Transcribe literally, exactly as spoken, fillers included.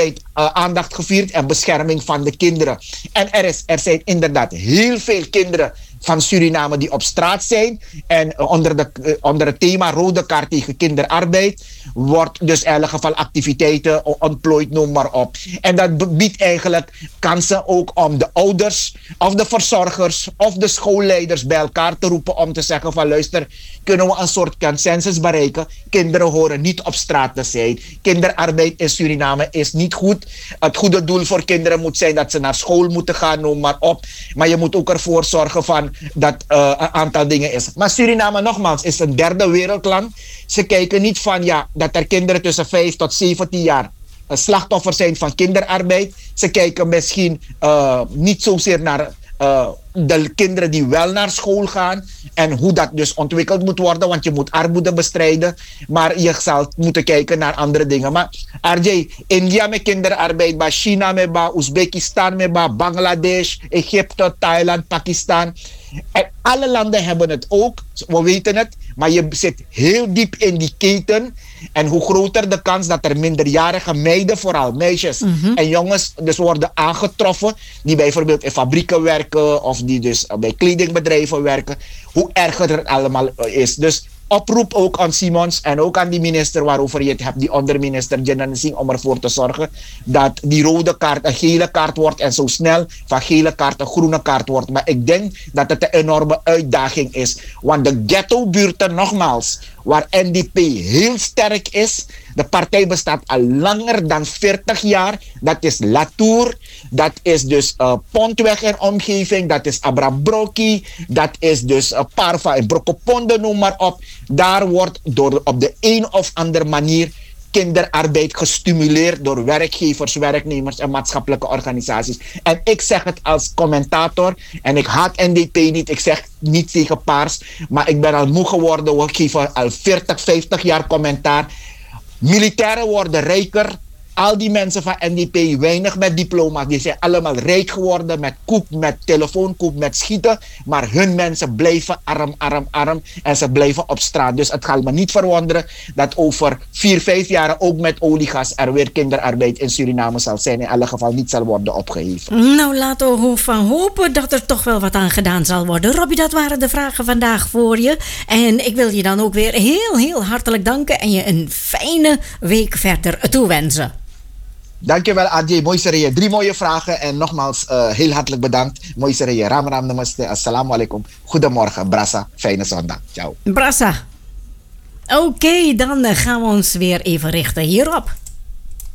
kinderarbeid uh, aandacht gevierd en bescherming van de kinderen. En er, is, er zijn inderdaad heel veel kinderen van Suriname die op straat zijn. En uh, onder, de, uh, onder het thema rode kaart tegen kinderarbeid wordt dus in elk geval activiteiten ontplooid, noem maar op. En dat biedt eigenlijk kansen ook om de ouders of de verzorgers of de schoolleiders bij elkaar te roepen om te zeggen van luister, kunnen we een soort consensus bereiken. Kinderen horen niet op straat te zijn. Kinderarbeid in Suriname is niet goed. Het goede doel voor kinderen moet zijn dat ze naar school moeten gaan, noem maar op. Maar je moet ook ervoor zorgen van dat uh, een aantal dingen is. Maar Suriname nogmaals is een derde wereldland. Ze kijken niet van ja, dat er kinderen tussen vijf tot zeventien jaar een slachtoffer zijn van kinderarbeid. Ze kijken misschien uh, niet zozeer naar uh, de kinderen die wel naar school gaan en hoe dat dus ontwikkeld moet worden, want je moet armoede bestrijden, maar je zal moeten kijken naar andere dingen. Maar R J, India met kinderarbeid, bij China met bij Oezbekistan met bij Bangladesh, Egypte, Thailand, Pakistan. En alle landen hebben het ook, we weten het, maar je zit heel diep in die keten. En hoe groter de kans dat er minderjarige meiden, vooral meisjes mm-hmm. en jongens, dus worden aangetroffen, die bijvoorbeeld in fabrieken werken of die dus bij kledingbedrijven werken, hoe erger het allemaal is. Dus oproep ook aan Simons en ook aan die minister waarover je het hebt, die onderminister Jensen, om ervoor te zorgen dat die rode kaart een gele kaart wordt en zo snel van gele kaart een groene kaart wordt. Maar ik denk dat het een enorme uitdaging is. Want de ghettobuurten, nogmaals, waar N D P heel sterk is, de partij bestaat al langer dan veertig jaar. Dat is Latour, dat is dus uh, Pontweg en omgeving, dat is Abrabroki, dat is dus uh, Parva en Brokoponde, noem maar op. Daar wordt door, op de een of andere manier kinderarbeid gestimuleerd door werkgevers, werknemers en maatschappelijke organisaties. En ik zeg het als commentator, en ik haat N D P niet, ik zeg niet tegen Paars, maar ik ben al moe geworden, we geven al veertig, vijftig jaar commentaar. Militairen worden rijker. Al die mensen van N D P, weinig met diploma's, die zijn allemaal rijk geworden met koep, met telefoonkoep, met schieten. Maar hun mensen blijven arm, arm, arm en ze blijven op straat. Dus het gaat me niet verwonderen dat over vier, vijf jaar ook met oliegas er weer kinderarbeid in Suriname zal zijn. In elk geval niet zal worden opgeheven. Nou, laten we van hopen dat er toch wel wat aan gedaan zal worden. Robbie, dat waren de vragen vandaag voor je. En ik wil je dan ook weer heel, heel hartelijk danken en je een fijne week verder toewensen. Dankjewel Adje, mooi serie. Drie mooie vragen en nogmaals uh, heel hartelijk bedankt. Mooi serie. Ram ram namaste. Assalamu alaikum. Goedemorgen. Brassa. Fijne zondag. Ciao. Brassa. Oké, okay, dan gaan we ons weer even richten hierop.